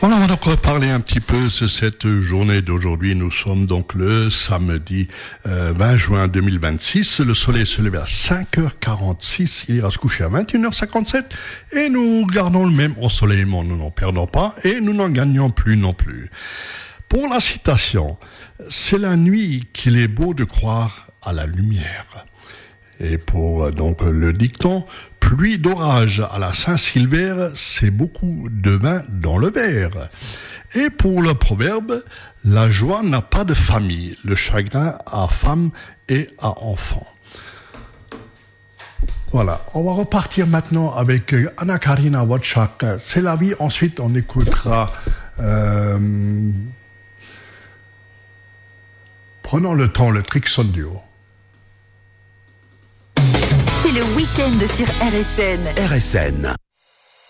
Voilà, on va donc reparler un petit peu de cette journée d'aujourd'hui. Nous sommes donc le samedi 20 juin 2026. Le soleil se lève à 5h46. Il ira se coucher à 21h57. Et nous gardons le même ensoleillement. Nous n'en perdons pas et nous n'en gagnons plus non plus. Pour la citation, c'est la nuit qu'il est beau de croire à la lumière. Et pour donc le dicton, pluie d'orage à la Saint-Sylvère, c'est beaucoup de vin dans le verre. Et pour le proverbe, la joie n'a pas de famille, le chagrin a femme et a enfant. Voilà, on va repartir maintenant avec Anna Karina Wojcik, c'est la vie. Ensuite, on écoutera Prenons le temps, le Trixon Duo. C'est le week-end sur RSN. RSN.